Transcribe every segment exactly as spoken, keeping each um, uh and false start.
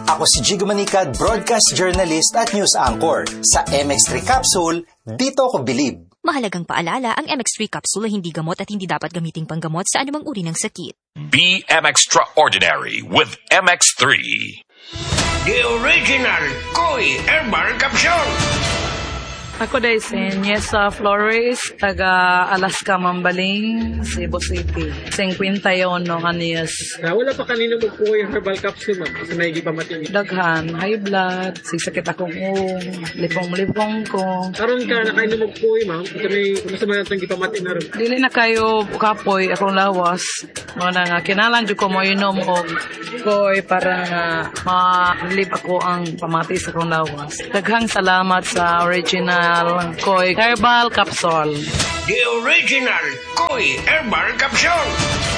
Ako si Jigo Manicad, broadcast journalist at news anchor. Sa M X three Capsule, dito ako bilib. Mahalagang paalala, ang M X three Capsule ay hindi gamot at hindi dapat gamiting panggamot sa anumang uri ng sakit. Be M Extraordinary with M X three. The original Koi Herbal Capsule. Ako dahil si Niesa Flores, taga Alaska, Mambaling, Cebu City. fifty-one no kaniyas. Na, wala pa kanino mo po yung herbal capsule, ma'am. Kasi may iba matingin. Daghan, high blood, sisakit akong ung, lipong-lipong ko. Karon ka, nakainom mo po yung ma'am. Ito may, kumusta man itong ipamatid na rin. Dili na kayo kapoy, akong lawas. Mga nga, kinalang dyan ko mo inom o koy para nga ma-live ako ang pamati sa akong lawas. Daghang salamat sa original Koi Herbal Capsule. The original Koi Herbal Capsule.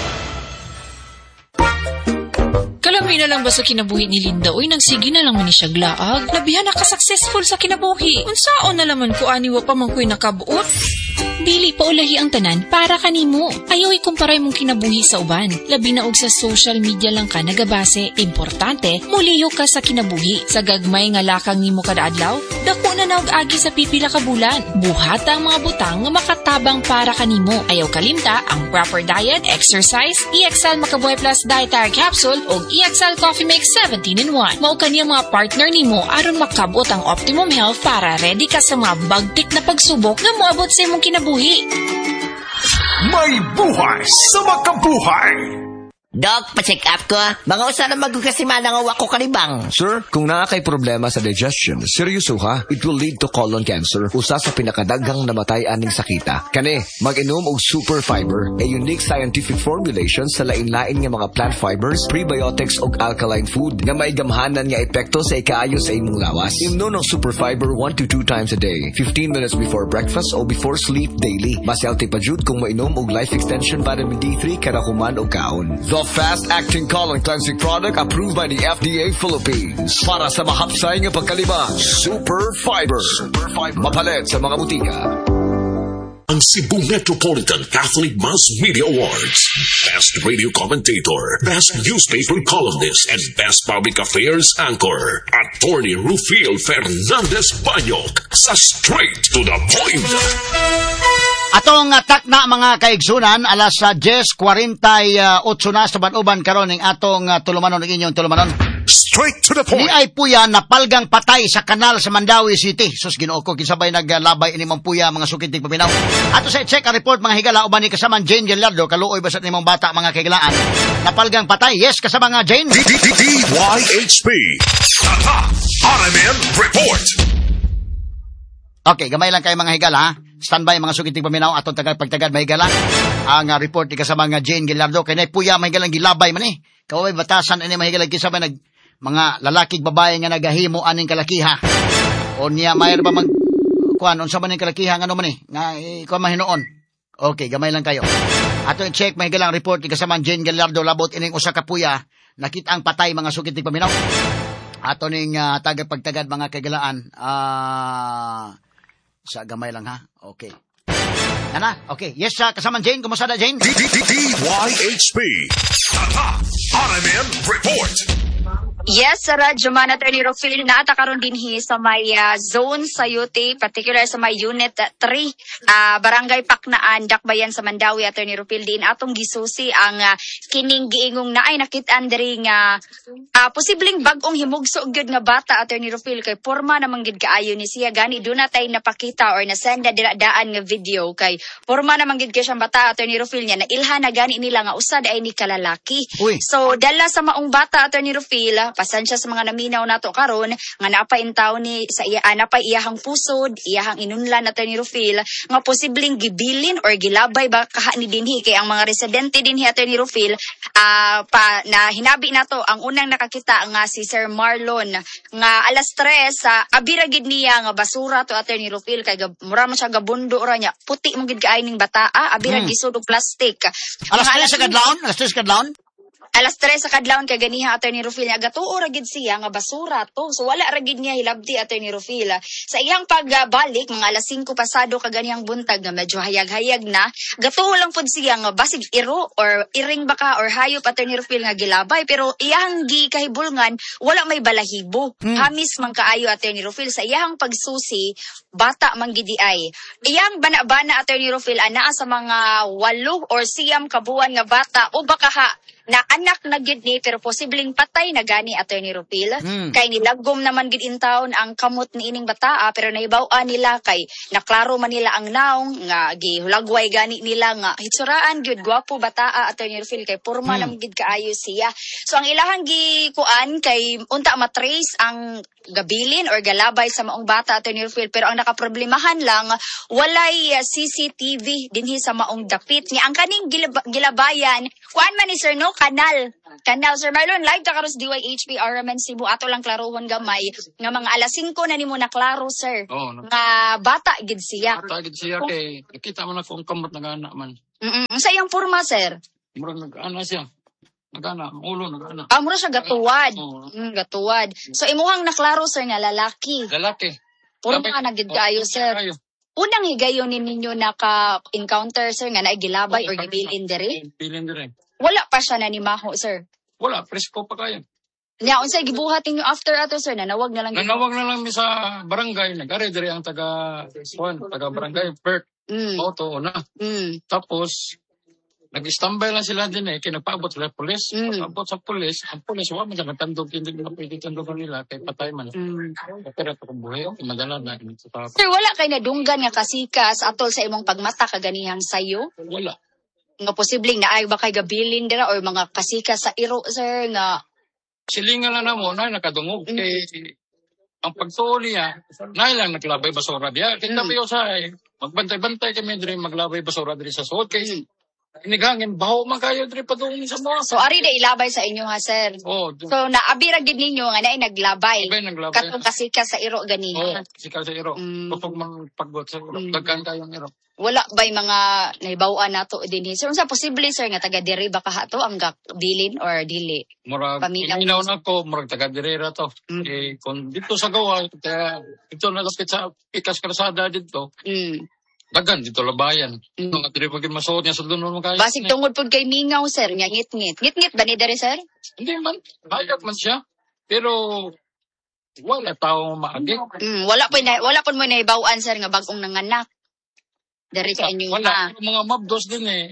Kalami na lang ba sa kinabuhi ni Linda? Uy, nagsige na lang man ni siya glaag. Nabihan na ka-successful sa kinabuhi. Unsaon na laman ko aniwa pa man ko'y nakabuot. Dili pa ulahi ang tanan para kanimo. Ayaw ikumparay mong kinabuhi sa uban. Labi na og sa social media lang ka nagabase. Importante, muliyo ka sa kinabuhi. Sa gagmay nga lakang nimo kada adlaw, dako na naog agi sa pipila ka bulan. Buhata ang mga butang nga makatabang para kanimo. Ayaw kalimta ang proper diet, exercise, E X L Makabuhay Plus Dietary Capsule o E X L Coffee Mix seventeen in one. Mao kaniya mga partner nimo aron makabot ang optimum health para ready ka sa mga bagtik na pagsubok nga moabot sa imong kinabuhi. May buhay sa makabuhay! Doc, pa-check up ko. Mga usa na magkasimana nga wako kanibang. Sir, kung naa kay problema sa digestion, seryoso ha, it will lead to colon cancer. Usa sa pinakadaghang namatay aning sakita. Kani, mag-inom og super fiber, a unique scientific formulation sa lain-lain nga mga plant fibers, prebiotics ug alkaline food nga may gamhanan nga epekto sa ikaayo sa imong lawas. Imnon ang super fiber one to two times a day, fifteen minutes before breakfast o before sleep daily. Mas healthy pa jud kung mainom og life extension vitamin D three kada human og kaon. The fast-acting colon cleansing product approved by the F D A Philippines. Para sa mahapsay nga pagkalima, Super Fiber. Super Fiber. Mapalit sa mga butika. Ang Cebu Metropolitan Catholic Mass Media Awards. Best Radio Commentator, Best Newspaper Columnist, and Best Public Affairs Anchor. Attorney Rufil Fernandez Banyok sa Straight to the Point. Atong atak na mga kaigsunan, alas sa ten forty-eight na sa ban-uban karon ning atong uh, tulumanon ng inyong tulumanon. Straight to the point. Ni ay puya napalgang patay sa kanal sa Mandawi City. Sus Ginoo ko kisabay naglabay ini mong puya mga sukiting paminaw. Ato sa check a report mga higala uban ni kasama Jane Gallardo kaluoy ba sa nimong bata mga kahigalaan. Napalgang patay. Yes, kasama nga Jane. D Y H P. Tata R M N report. Okay, gamay lang kayo mga higala ha. Standby mga sukiting paminaw atong tagal pagtagad mahigala. Ang uh, report ni kasama nga Jane Gallardo kay nay puya mahigalang gilabay man eh. Kaway batasan ini mahigalang kisabay nag mga lalakig babae nga nagahimo aning kalakiha. O niya mayroon ba mag kuan unsa man ning kalakiha ngano man eh nga ikaw mahinoon. Okay, gamay lang kayo. Ato i-check mahigalang report ni kasama Jane Gallardo labot ining usa ka puya nakita ang patay mga sukiting paminaw. Ato ning uh, tagad pagtagad mga kagalaan. Ah uh, sa gamay lang ha. Okay. Nana, okay. Yes, uh, kasama Jane. Kumusta na, Jane? D Y H P. Tata R M N report. Yes, sa Radyo Man, Attorney Rufil, naatakaroon din hi sa may uh, zone sa U T, particular sa may Unit three, uh, Barangay Paknaan, Dakbayan sa Mandawi, Attorney Rufil, din atong gisusi ang uh, kining giingong na ay nakitaan diri nga uh, posibleng bagong himugso gyud nga bata, Attorney Rufil, kay porma namang gid kaayo ni siya gani do na tay napakita or nasenda dira daan nga video kay porma namang gid kay siyang bata, Attorney Rufil, niya na ilha na gani nila nga usad ay ni kalalaki. Uy. So dala sa maong bata, Attorney Rufil, pasensya sa mga naminaw nato karon nga napain taw ni sa iya ana pa iyahang pusod, iyahang inunlan nato ni Rufil nga posibleng gibilin or gilabay ba kaha ni dinhi kay ang mga residente dinhi ato ni Rufil uh, pa na hinabi nato ang unang nakakita nga si Sir Marlon nga alas tres sa uh, abira gid niya nga basura to ato ni Rufil kay mura man siya gabundo ra niya puti mo gid kaayo ning bataa abira hmm. gisud og plastic. Alas tres sa kadlawon, alas tres kadlawon. Alas tres sa kadlawon kay ganiha Attorney Rufil niya gatuo ra gid siya nga basura to. So wala ra gid niya hilabti Attorney Rufil. Sa iyang pagbalik mga alas singko pasado kaganihang buntag nga medyo hayag-hayag na, gatuo lang pud siya nga basig iro or iring baka or hayop Attorney Rufil nga gilabay pero iyang gikahibulngan wala may balahibo. Hmm. Hamis man kaayo Attorney Rufil sa iyang pagsusi bata man gid ay. Iyang bana-bana Attorney Rufil anaa sa mga walo or siyam kabuan nga bata o baka ha na anak na gid ni pero posibleng patay na gani Attorney Rufil. Hmm. Kay nilagom naman gid in town ang kamot ni ining bataa pero nahibaw-an nila kay naklaro man nila ang naong nga gihulagway gani nila nga hitsuraan gyud gwapo bataa Attorney Rufil kay porma hmm. naman gid kaayo siya. So ang ilahang gikuan kay unta matrace ang gabilin or galabay sa maong bata Attorney Rufil pero ang nakaproblemahan lang walay uh, C C T V dinhi sa maong dapit ni ang kaning gilab- gilabayan kuan man ni sir no kanal kanal Sir Marlon live ta karos D Y H P R M N Cebu ato lang klarohon gamay nga mga alas singko na nimo na klaro sir oh, no. Nga bata gid siya bata gid siya kay nakita man ako ang kamot nagana man mm sa iyang porma sir murag nagana siya nagana ulo nagana ah mura siya gatuwad oh. mm, gatuwad so imuhang naklaro sir nga lalaki lalaki porma na gid kaayo sir kayo. Unang higayon ninyo naka-encounter, sir, nga naigilabay or gibilin dire? Gibilin dire. Wala pa siya nanimaho, sir? Wala, presko pa kayo. Nya, unsay gibuhat ninyo after ato, sir? Nanawag na lang. Nanawag na lang mi sa barangay. Nag-ari dire ang taga, kuan, taga barangay, Perk. Mm. Auto, una. Mm. Tapos, nag-standby lang sila din eh. Kinagpaabot sila polis. Mm. Pag-abot sa polis, ang polis, wala man siya nagtandog. Hindi na pwede tandogan nila. Kaya patay man. Mm. Pero ito kung buhay, okay, madala na. Sir, wala kayo nadunggan nga kasikas atol sa imong pagmata kaganihang sayo? Wala. Nga posibleng na ay ba kay gabilin dira or mga kasikas sa iro, sir, nga... Silingan lang na mo na nakadungog. Mm. Kay ang pagtuo niya, na lang naglabay basura diya. Kita mm. sa eh. Magbantay-bantay kami din maglabay basura din sa suot. Kay mm. inigangin, baho man kayo diri padung sa mga. So ari na ilabay sa inyo ha sir. Oh, so naabira gid ninyo nga naay naglabay. Abay, naglabay. Katong kasika sa iro ganiha. Oh, kasika sa iro. Mm. Kapag man paggot sa mm. daghan kayong iro. Wala bay mga nahibaw-an nato dinhi. Sir unsa posible sir nga taga diri baka hato ang bilin or dili? Murag inaw na ko murag taga diri ra to. Mm. Eh kung dito sa gawa kaya ito na lapit sa ikas kalsada dito. Mm. Dagan dito labayan. Mm. Nga diri pagin masuot niya sa dunon mo kayo. Basig tungod pud kay mingaw sir, nga ngit-ngit. Ngit-ngit ba ni dere sir? Hindi man. Hayop man siya. Pero wala tao maagi. Mm, wala pa na, wala pa mo nahibaw-an sir nga bag-ong nanganak. Dere sa inyo wala. Na. Mga mabdos din eh.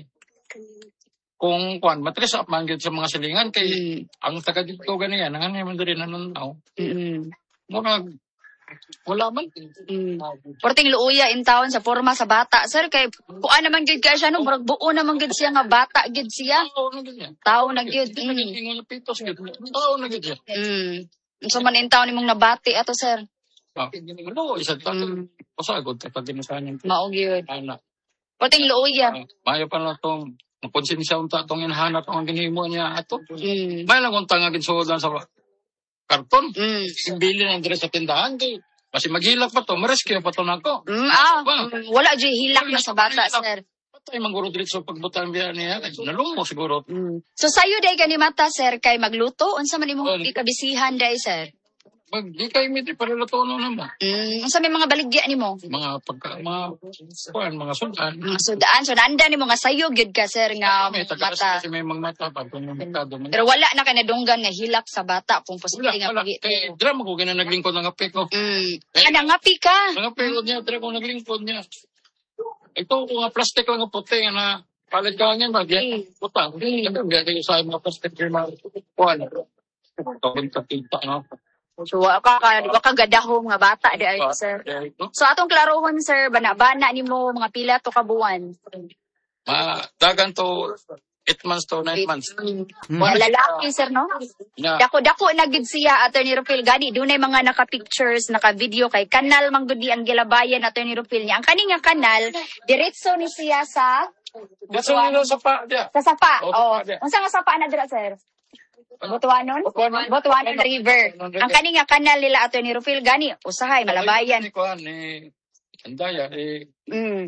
Kung kuan matres up man gid sa mga silingan kay mm. ang taga dito ganiyan nangani man diri nananaw. Mm. Murag wala man. Mm. Porting luuya in town sa forma sa bata. Sir, kay kuan naman gid kay siya no, murag buo naman gid siya nga bata gid siya. Tao na gid niya. Tao na gid. Ingon na pitos gid. Tao na gid siya. Mm. So man in town nimong nabati ato sir. Ah, ano isa ta. Pasagod ta pag ginusahan. Mao gyud. Ana. Porting luuya. Mayo pa na tong makonsensya unta tong inhanap ang ginhimo niya ato. Mm. May lang unta nga ginsudan sa karton. Mm. Imbili ng dress sa tindahan kay kasi maghilak pa to, ma-rescue pa to nako. Mm, ah, well, wala jay hilak na sa bata, sir. Patay mangguro diretso pagbutang biya niya kay nalumo siguro. Mm. So sayo day kani mata sir kay magluto unsa man imong um, ikabisihan day sir? Mag di kay mitri para luto no naman. Mm, unsa may mga baligya nimo? Mga pagka mga kuan, mga sudan. Mga sudan, so nanda nimo nga sayo gyud ka sir nga may mata. Kasi may mga mata pa kung merkado man. Pero wala na kay nadunggan nga hilak sa bata kung posible nga pagi. Kay drama ko gina naglingkod ng ape ko. Mm. Kaya nangapi ka. Nangapi ko niya, dra ko naglingkod niya. Ito ko nga plastic lang nga puti nga na palit ka nga ba diyan. Putang. Ito nga kayo sa mga plastic nga kuan. Tawag ta kita no. So, waka ka, waka gadahom nga bata di ay, sir. So, atong klarohon, sir, bana-bana ni mo mga pila to kabuan? Ma, dagan to eight months to nine months. Mm. Mga lalaki, sir, no? Yeah. Dako-dako na gid siya, Attorney Rufil. Gani, dunay mga naka-pictures, naka-video kay kanal manggudi ang gilabayan, Attorney Rufil niya. Ang kaning nga kanal, diretso ni siya sa... Diretso nila sa sapa, diya. Sa sapa, oo. Oh. Unsa nga sapa na dira, sir? Botuanon? Botuanon, Botuanon River. Ang kaning nga kanal nila Attorney Rufil gani usahay malabayan. Ni kuan ni Andaya eh. Mm.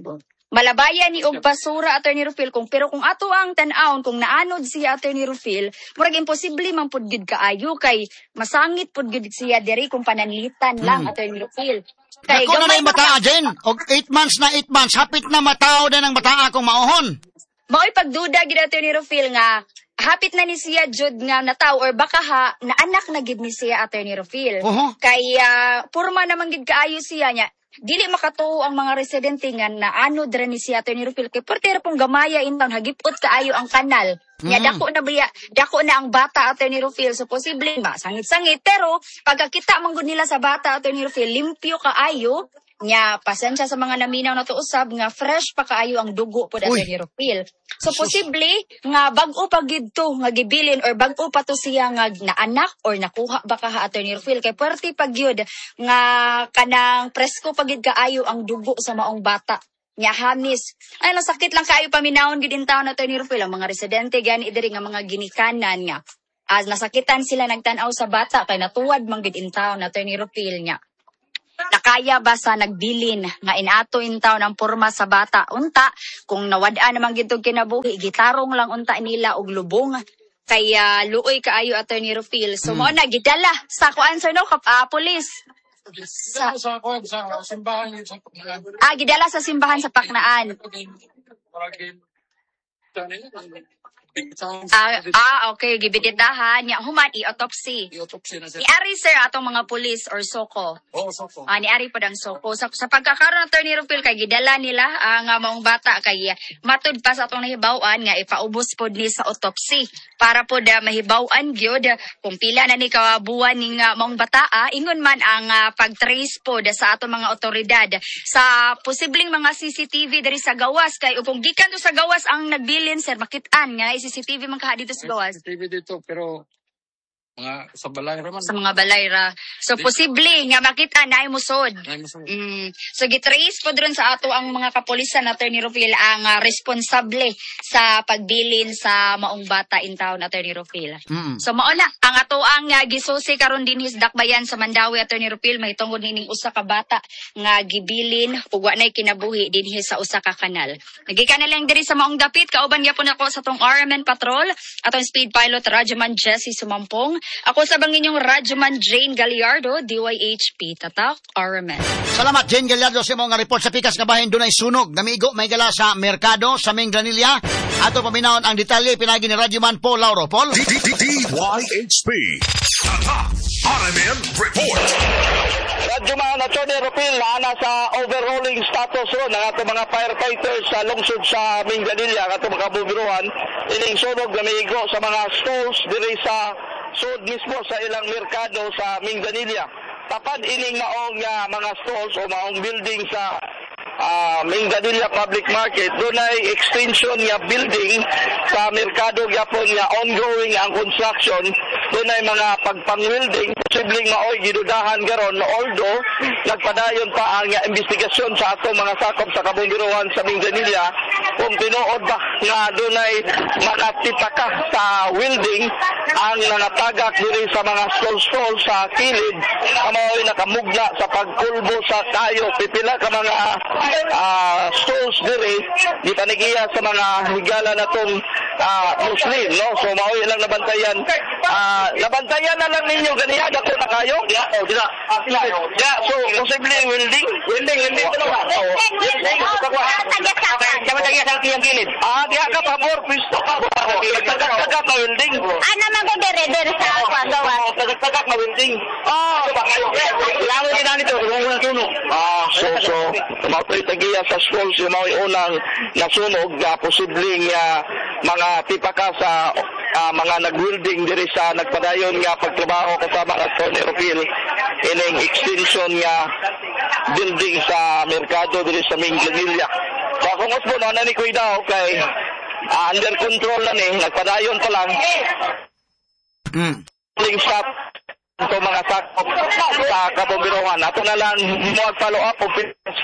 Malabayan ni og basura Attorney Rufil kung pero kung ato ang tan-awon kung naanod siya Attorney Rufil, murag imposible man pud gid kaayo kay masangit pud gid siya diri kung pananlitan lang Hmm. Attorney Rufil. Kay Ako na na gamay yung mataa, Jen. Og eight months na eight months. Hapit na matao na ng mataa akong mauhon. Mao'y pagduda gid Attorney Rufil nga hapit na ni siya jud nga nataw or baka ha na anak na gid ni siya Attorney Rufil. Oho. Kay ah, purma naman gid kaayo siya nya. Dili makatuo ang mga residente nga na ano dra ni siya Attorney Rufil kay portero pong gamaya in town hagipot kaayo ang kanal. Nya Mm. dako na biya, dako na ang bata Attorney Rufil so posible ma sangit-sangit pero pagkakita man gud nila sa bata Attorney Rufil limpyo kaayo. Nya pasensya sa mga naminaw na to usab nga fresh pa kaayo ang dugo pod Uy. Attorney Rufil. So posible nga bag-o pa gid to nga gibilin or bag-o pa to siya nga naanak or nakuha ba ka ha Attorney Rufil kay puwerte pa gyud nga kanang presko pa gid kaayo ang dugo sa maong bata. Nya hamis. Ay lang sakit lang kaayo paminawon gid in town Attorney Rufil ang mga residente gani diri nga mga ginikanan nga as nasakitan sila nagtan-aw sa bata kay natuwad man gid in town Attorney Rufil nya. Nakaya ba sa nagbilin nga inato in town ang porma sa bata unta kung nawad-an naman gid kinabuhi gitarong lang unta nila og lubong kaya luoy kaayo Attorney Rufil so mo na gidala sa kuan sir no kap ah, police Sa sa kuwan, sa simbahan yun sa ah gidala sa simbahan sa Paknaan. Ah, ah okay gibiditahan nya human i-autopsy. I-autopsy na siya. Ni ari sir atong mga police or soko. Oo, soko. Ah, ni ari pod ang soko. Sa, sa pagkakaroon ng Attorney Rufil kay gidala nila ang uh, maong bata kay uh, matud pa sa atong nahibaw-an nga ipaubos pod ni sa autopsy para pod uh, mahibaw-an gyud uh, kung pila na ni kabuan ning uh, maong bata uh, ingon man ang uh, pag-trace pod uh, sa atong mga otoridad sa posibleng mga C C T V diri sa gawas kay kung gikan to sa gawas ang nagbilin sir makit-an nga C C T V man kaha dito sa gawas. C C T V dito, pero mga sa balay raman. Sa mga balay ra. So, posible nga makita na ay musod. Ay, musod. Mm. So, gitrace po dron sa ato ang mga kapulisan na Attorney Rufil ang uh, responsable sa pagbilin sa maong bata in town, Attorney Rufil. Mm. So, mauna, ang ato ang uh, gisusi karon din his dakbayan sa Mandawi, Attorney Rufil, may tungod nining usa ka bata nga gibilin ug wa nay kinabuhi dinhi sa usa ka kanal. Nagika na lang diri sa maong dapit, kauban gyapon ako sa tong R M N Patrol, atong speed pilot Radyoman Jesse Sumampong. Ako sa banginyong Radyoman Jane Gallardo, D Y H P, Tatak, R M N. Salamat, Jane Gallardo, sa mga report sa pikas nga bahin. Doon ay sunog. Namigo, may gala sa merkado, sa Mingranilla. Ato paminahon ang detalye, pinagi ni Radyoman Paul Lauro. Paul? D Y H P. Tatak R M N Report. Radyoman Attorney Rufil na nasa overhauling status ron ng ato mga firefighters sa lungsod sa Mingranilla, ang ato mga bubiruhan. Ining sunog na migo sa mga stalls diri sa sud mismo sa ilang merkado sa Mingranilla. Tapad ining maong uh, mga stalls o maong building sa uh, Mingranilla Public Market. Doon ay extension nga building sa merkado gyapon nga ongoing ang construction. Doon ay mga pagpang-building. Posibleng maoy gidudahan garon although nagpadayon pa ang uh, investigasyon sa atong mga sakop sa kabungiruhan sa Mingranilla kung tinuod ba nga doon ay mga tipaka sa welding ang mga tagak diri sa mga stall-stall sa kilid ang mao'y nakamugna sa pagkulbo sa tayo. Pipila ka mga uh, stalls diri di panigiya sa mga higala na tong uh, Muslim, no? So mao'y lang nabantayan. Uh, nabantayan na lang ninyo ganiya dako na kayo? Ya, oh, dila. Ya, so posible welding? Welding, welding ito naman. Oh, welding. Kama tagiya sa kiyang kilid. Ah, diya ka pabor, please. Tagak na welding. Ano mag-dere-dere sa ako gawa? Tagak na welding. Ah, lalo din na nito. Unang sunog. Ah, so, so, mautoy tagiya sa schools yung mga unang nasunog na posibleng uh, mga tipaka sa uh, mga nag-welding diri sa nagpadayon nga pagtrabaho kasama ng Attorney Rufil ining extension nga building sa merkado diri sa Mingranilla. So kung usbo na na ni Kuy daw kay uh, under control na ni, nagpadayon pa lang. Mm. Building shop ito mga sakop sa kabumbiruhan. Ato na lang mo follow up o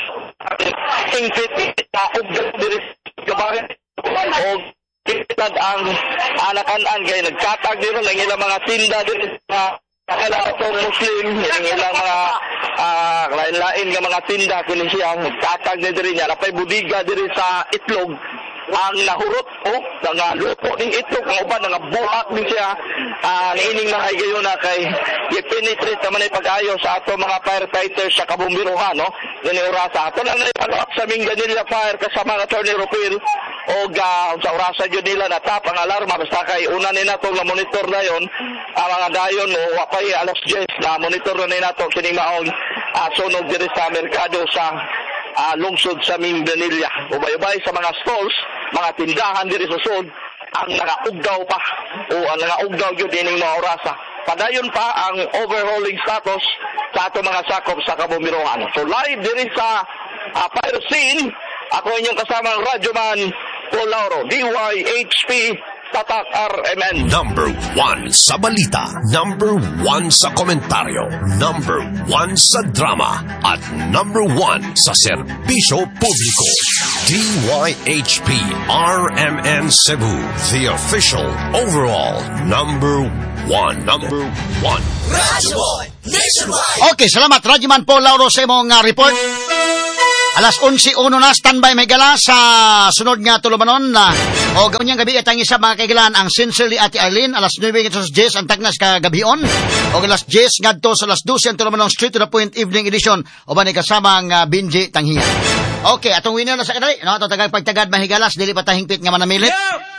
ingpit sa ugdang diri kabahin o kitad ang anakan-an kay nagkatag dito ng ilang mga tinda dito sa Kailangan itong Muslim, yung ilang mga uh, lain-lain ng mga tinda, kini siya, tatag na diri niya, napay budiga diri sa itlog, ang nahurot, oh, nga lupo ng itlog, ang uban, nga buhak din siya, uh, niining na kay gayon na kay, i-penetrate naman ay pag-ayo sa ato mga firefighters sa kabumbiruhan, no? Yan yung orasa. Ito lang na ipalawak sa Minganilla Fire kasama ng Attorney Rufil, o uh, sa orasa yun nila natap ang alarma, basta kay una nila itong na monitor na yun, ang mga dayon, o wapay alas diyes na monitor na nila ito, kinimaong uh, sunog diri sa merkado sa uh, lungsod sa Minganilla. Ubay-ubay sa mga stalls, mga tindahan diri sa sud, ang nakaugdaw pa, o ang nakaugdaw yun din yung mga orasa. Padayon pa ang overhauling status sa ato mga sakop sa kabumbiruhan. So live diri sa uh, fire scene, ako inyong kasamang radyoman, Paul Lauro, D Y H P, Tatak R M N. Number one sa balita, number one sa komentaryo, number one sa drama, at number one sa serbisyo publiko. D Y H P R M N Cebu, the official overall number one. Number one. Radyoman Nationwide. Okay, salamat Radyoman Paul Lauro sa imong uh, report. Alas onse uno na, standby may gala sa sunod nga tulumanon na o gawin niyang gabi at ang isa mga kaigalan ang Sincerely Ate Arlene, alas nueve nga sa Jess ang tagnas ka gabion o alas Jess nga to sa alas dose ang tulumanon straight to the point evening edition o ba ni kasama ang uh, Binji Tanghinga. Okay, atong winner na sa kanali, no? Ito tagag pagtagad mahigalas, dili pa tahingpit nga manamilit. Yeah!